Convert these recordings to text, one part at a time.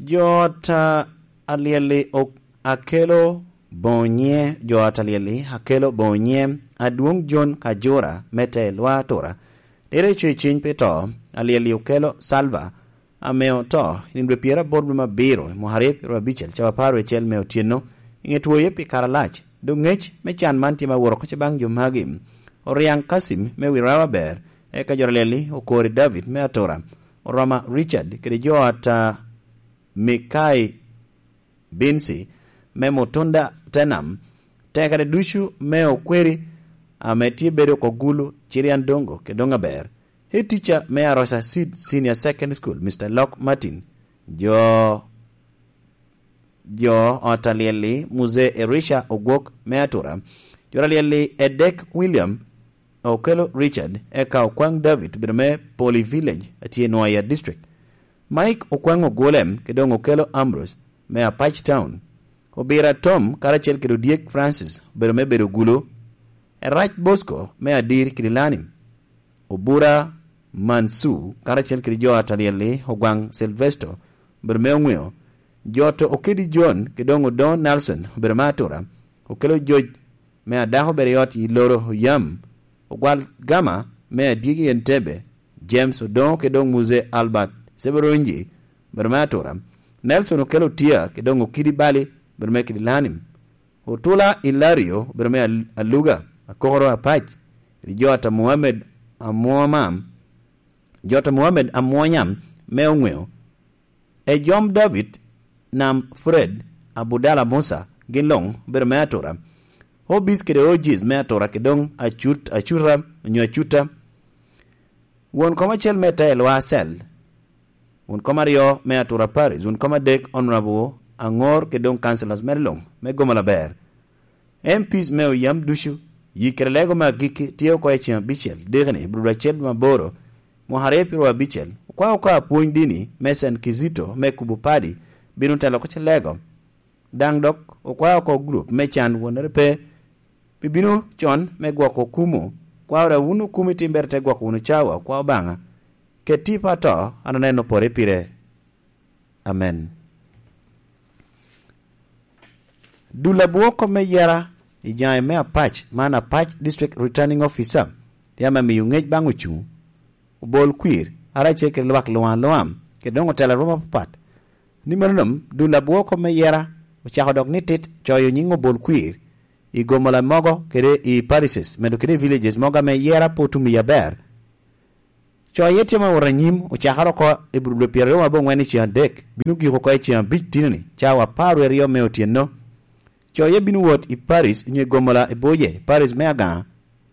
Jota alieli akelo bonye jota alieli akelo bonye aduong John Kajora mete lwa tora dere chichin peto alieli okelo salva ameo to indwe piera borbu mabiro moharep rabichel chawaparo echel meo tieno ingetuo yepi karalach dungech mechan manti maworo koche bang jumagim Oriang Kasim me wirawa ber eka joralieli okori David me atora Orama Richard kede joata Mikai Binsi me motunda tenam tekade dushu me okweri ametie bedo kogulu chirian dongo kedonga ber he teacher me arosa Seed Senior Secondary School Mr. Locke Martin jo otalieli muze Erisha Ogwok me atura joralieli Edek William okelo Richard eka Okwang David birme Poly Village atie Noya District Mike Okwang Ogolem kedongo okelo Ambrose me Apach Town Obira Tom karachel kedo Diek Francis birme bedo gulo Erach Bosco me adir kirilanim Obura Mansu karachel kedo jo atalieli Ogwang Silvesto birme ongweo Joto okedi John kedongo Don Nelson birme atora okelo George me adaho beriot iloro yam Ogwal Gama me adigi Entebbe James Odon kedong muze Albert Seberonji bermatora Nelson okelo Tia kedong okidi Bali berme kidilanim Otula Ilario berme Aluga akoro Apach Jota Muhammad Amuamam Jota Muhammad Amuanyam me ongweo Jom David nam Fred Abudala Musa Ginlong bermatora Hobis kede ojis me atora kedong achura nyoachuta won koma chel meta elwa sel won koma rio me atora Paris won koma dek honorable angor kedong councilors merlong me gomala ber MPs me yam dushu yikrelego ma giki tio ko echen bichel degni brachel maboro moharepi ro bichel kwa point dini mesen kizito me kubupadi binutelo ko chelego dangdok okwa ko group mechan wonrepe Bibino chon me gwako kumo kwa ora unu kumi timberte gwako unu chawa kwa banga ke tipa to ananeno pore pire. Amen. Dula buoko me yara ijae me Apach mana Apach District Returning Officer tiama mi yungej bangu chu ubol kwir ara cheke lwak loam ke dongo tela roma papat ni manum dula buoko me yara uchako dok nitit choyo nyingo bol kwir Igomola mogo kere I parises mendo kere villages moga me yera potumi yaber cho yete ma oranyim o chaharo ko ibruble piero ma bon wani chian dek binu gi ko chian big tinni chawa paru rio me otieno cho ye binu wot I Paris nye gomola boye Paris me aga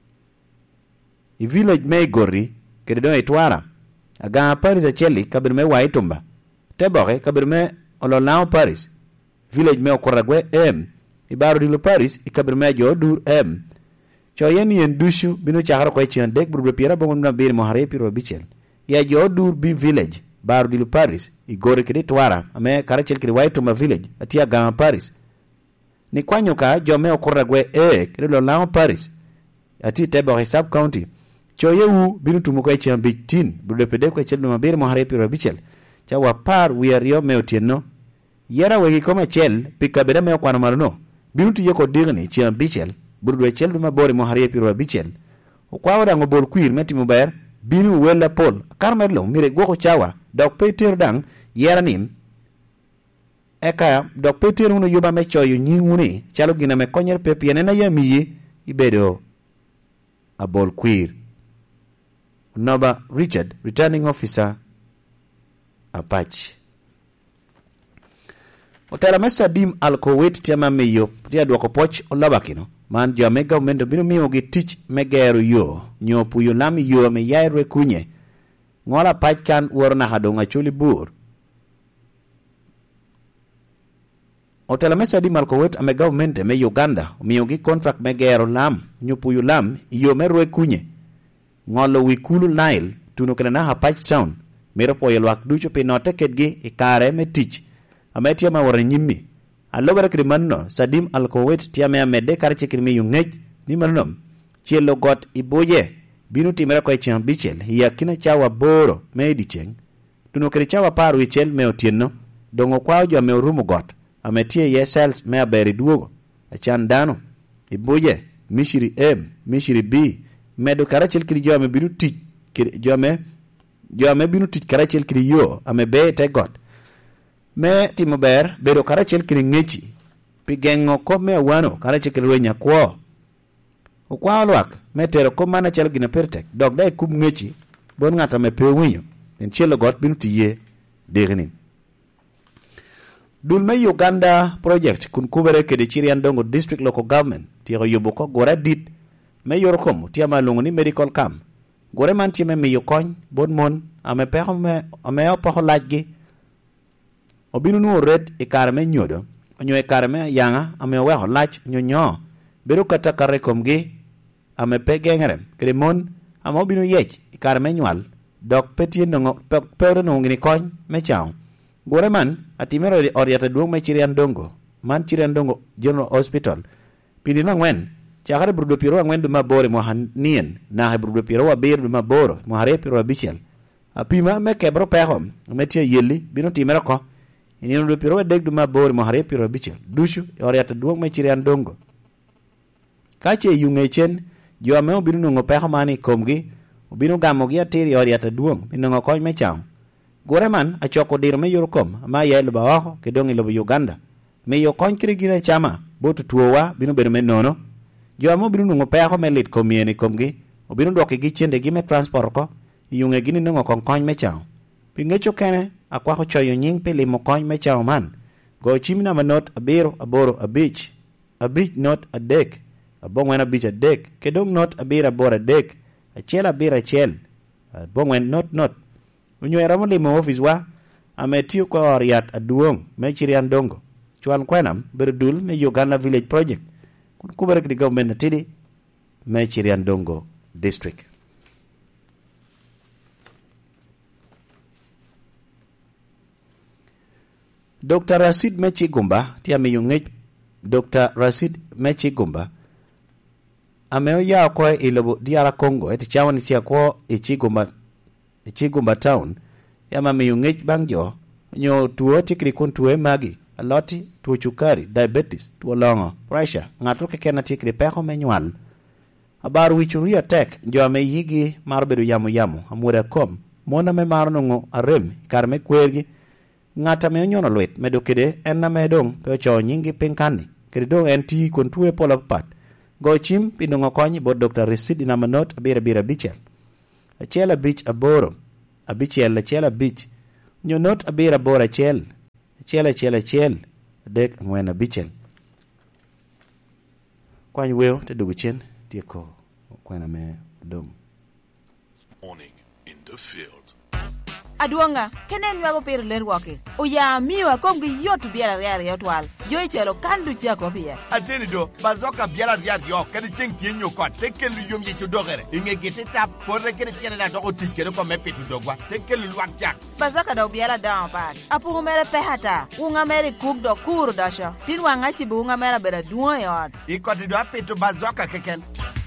I village me gorri kere don etwara aga Paris a cheli kabir me waitumba tebore kabir me ololao Paris village me okoragwe Ibaro dilo Paris ikabirmejo dur Choyeni en dushu binu chaharo kwa chian dek bruble piera bongon na biri moharepi ro bichel. Ya jo dur bi village baro dilo Paris igore kidi twara ame karachel kidi waitu ma village atia gama Paris. Ni kwanyo ka jo meo koragwe kidi lo lao Paris ati tebo sub county. Choye u binu tumuko chian bitin bruble pede kwa chel ma biri moharepi ro bichel. Cha wapar wiario meo tieno. Yera wegi koma chel pikabeda meo kwa namarno. Binuti yoko digni chian bichel burdo chel duma bori moharepi ro bichel o kwawda ngo bor kwir meti muber binu wela pol karmelo mire goko chawa dok peter dang yeranim eka dok peter uno yuba me choyo nyinguni chalo gina me konyer pepiene na yamiyi ibedo a bol kwir Noba Richard Returning Officer Apach Otela mesa dim alkowet tiama meyo tia duoko poch olabakino man jamega umendo binu miyo gi tich megero yo nyopu yo lami yo me yairwe kunye ngola pachkan uorna hadonga chuli bur Otela mesa dim alkowet amega umente me Uganda miyo gi contract megero lam nyopu yo lam yo merwe kunye ngolo wikulu Nile tunokena na Apach Town mero po yelwak ducho pinote kedgi ikare me tich Ametia ma waranyimi alobara krimanno sadim alkowet tiame amede karche krimi yungej ni manom chielo got iboye binu timera kwa chian bichel yakina chawa boro me dicheng tuno kere chawa paru ichel me otieno dongo kwao jo ame urumo got ametie ye cells me aberi duogo achan dano ibuje mishiri M mishiri B medo karachel kiri jo ame binu tich jo ame binu tich karachel kiri yo ame be te got me timo ber bedo karachel kiri ngechi pigengo ko me wano karachel kiri wenya kwa okwa olwak metero ko mana chel gina pertek dog dai kum ngechi bon ngata me pe winyo en chelo got binu tiye degnin dul me Uganda project kun kubere ke de Chirian Dongo district local government ti yobo ko gora dit me yorkom ti amalungu ni medical camp gore man ti me yokon bon mon ame pe ame opo lajgi obinu no red e karme nyodo onyo e karme yanga ame we lach nyonyo beru kata karekom gi ame pe gengerem kremon ame obinu yech e karme nywal dok petie no pe no ngini kon me chao gore man atimero oriata duong me Chirian Dongo man Chirian Dongo General Hospital pidi no ngwen chakare brudo piro ngwen duma bore mo hanien na brudo piro wa bir duma boro mo hare piro bichel apima me kebro pehom metie yeli bino timero ko inino do piro deg duma bore mo hare piro bichel dushu oriata duong me Chirian Dongo kache yunge chen jo ame bino ngo peho mani komgi bino gamo gi atiri oriata duong bino ngo koy me chao gore man achoko dir me yorkom ma yelo ba ho ke dongi lo Uganda me yo kon kiri gina chama botu tuwa bino ber me nono jo amo bino ngo peho me lit komieni komgi obino doke gi chende gi me transport ko yunge gini ngo kon me chao pingecho kene akwa ho choyo nying pele mo kon me chao man go chimna manot abiro aboro abich not a dek abongwen abich a dek ke dong not abira bora dek achela bira chel bongwen not unyo eramo limo office wa ametio kwa oriat aduong me Chirian Dongo chwan kwenam berdul me Uganda village project kun kubere kidi government tidi me Chirian Dongo district Dr. Rashid Mechi Gumba tia me yungej Dr. Rashid Mechi Gumba ameo ya kwa ilobo diara Congo eti chawani tia kwa Chigumba town yama me yungej bangjo nyo tuo tikri kun tuwe magi aloti tuo chukari diabetes tuo longo pressure ngato kekena tikri peho menywal abar wichuri attack jo ame yigi marbedo yamu amure kom mona me marnongo arem karme kwergi ngata me nyono lwet medokede enna medong pe cho nyingi pinkani kedong enti kun tuwe pola pat go chim pinongo konyi bo Dr. Rashid na manot abira bichel achela beach aboro abichel achela beach nyo not abira bora chel achela dek ngwen abichel kwany weo te dugu chen tieko kwena me dom morning in the field Aduanga, kenen wago per ler wake. O ya miwa kom gi yotu biara riari yotwal. Yo ichelo kandu jako pia. Ateni do, bazoka biara riari yo, kedi cheng tienyo kwa, teke lu yom yetu dogere. Inge gete tap, porre kedi tiene na doko tikere kwa mepe tu dogwa, teke lu luak jak. Bazoka do biara down pad. Apu humere pehata, unga mere kuk do kuru dasha. Tin wanga chibu unga mere bera duwa yod. Iko tido apetu bazoka keken.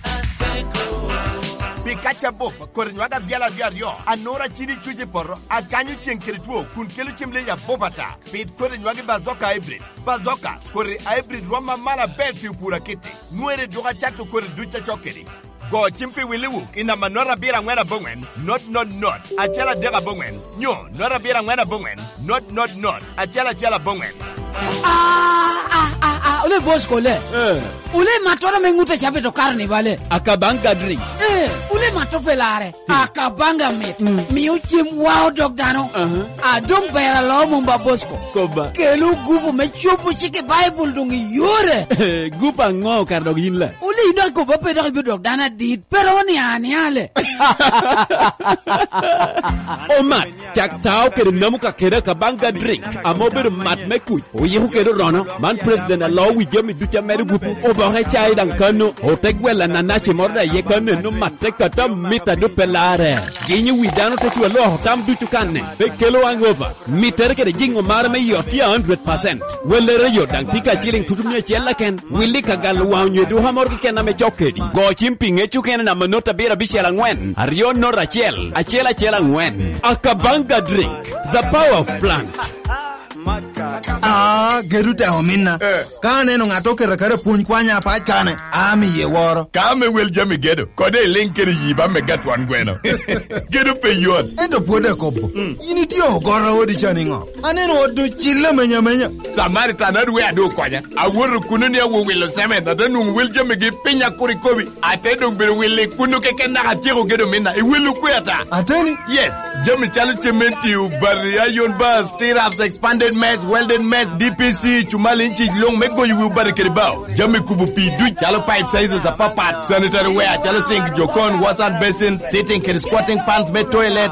Pikacha bopa kornywaga biala biario anora chiri chuje porro akanyu chenkeritwo kun kelu chimle ya bopata pit kornywaga bazoka hybrid bazoka kori hybrid roma mala bel pura kiti nuere doga chatu kori ducha chokeri go chimpi wiliwu ina manora bira ngwena bongwen not achela dega bongwen nyo nora bira ngwena bongwen not achela bongwen Ule bosko le. Ule matora mengute chape to karne vale. Akabanga drink. Ule matope lare. Akabanga met. Miuchim wow dog dano. Adong pera lo mumba bosko. Koba. Kelu gupu me chupu chike Bible dungi yure. Gupa ngo kardog yinla. Ule ina koba peda kibi dog dana dit. Pero wani aniale. Omat. Chak tau kere namuka kere kabanga drink. Amober mat me kuy. Oyehu kere rono. Man president alo wijemi ducha meri gupu. Obahe chai dan kanu. Otegwela nanachi morda ye kanu no mateka tam mita do pelare. Ginyi widano tetu alo tam duchu kane. Pekelo angova. Mitere kere jingo mara me yorti 100%. Welere yodan tika chilling tutumye chela ken. Willi kagal wawnye du hamorgi kena me chokedi. Go chimping echu kena na manota bira bishela ngwen. Arion no rachel. Achela ngwen. Akabanga drink. The power of plant. Gerute omina. Kane no ngato kere puny kwanya pa kane. Ami ye woro. Kame wel jami gedo. Kode lenkere yiba me gatwan gweno. Gedo pe yon. Endo pode kopo. Ini tio gora odi chaningo. Aneno odu chile menya. Samaritan adwe ado kwanya. Aworo kununi awo welo seme na danu wel jami ge penya kurikobi. Atedo be wele kunu keke na atiro gedo mina. E welu kweta. Ateni? Yes. Jami chalu cementi bari iron bars, stirrups, expanded mats, welded mats, DPC, chumali inchi long meko you will bari keribao. Jami kubu pidu chalo pipe sizes a papat, sanitary ware, chalo sink, jokon, wash and basin, sitting, squatting pants, bed toilet,